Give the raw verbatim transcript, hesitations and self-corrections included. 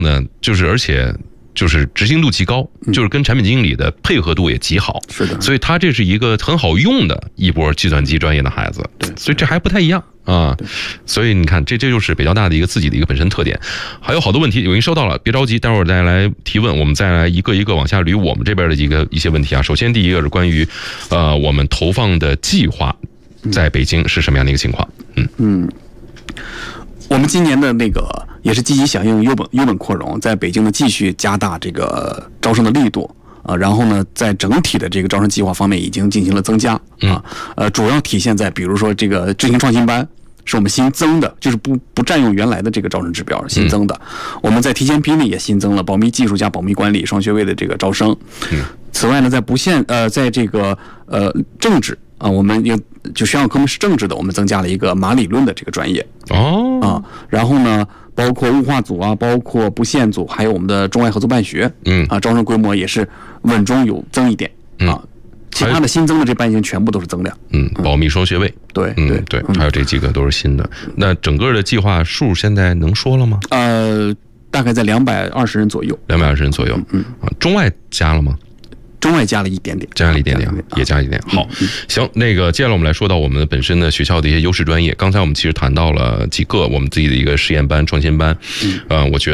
那就是而且就是执行度极高，就是跟产品经理的配合度也极好， 是的， 所以他这是一个很好用的一波计算机专业的孩子， 对， 所以这还不太一样啊。所以你看，这这就是北交大的一个自己的一个本身特点。还有好多问题，有人收到了，别着急，待会儿再来提问，我们再来一个一个往下捋我们这边的一个一些问题啊。首先第一个是关于呃我们投放的计划，在北京是什么样的一个情况？嗯嗯，我们今年的那个也是积极响应优本优本扩容，在北京呢继续加大这个招生的力度啊，然后呢，在整体的这个招生计划方面已经进行了增加啊，呃，主要体现在比如说这个智行创新班是我们新增的，就是不不占用原来的这个招生指标新增的，我们在提前批呢也新增了保密技术加保密管理双学位的这个招生。此外呢，在不限呃，在这个呃政治啊，我们有就选修科目是政治的，我们增加了一个马理论的这个专业哦啊，然后呢，包括物化组啊，包括不限组，还有我们的中外合作办学， 嗯啊，招生规模也是稳中有增一点啊。其他的新增的这班型全部都是增量， 嗯，保密双学位， 对， 嗯对对，还有这几个都是新的。那整个的计划数现在能说了吗？ 呃，大概在两百二十人左右， 两百二十人左右，嗯，中外加了吗？ 中外加了一点点， 加了一点点，也加了一点。好，行，那个接下来我们来说到我们的本身的学校的一些优势专业。刚才我们其实谈到了几个我们自己的一个实验班、创新班，呃，我觉得。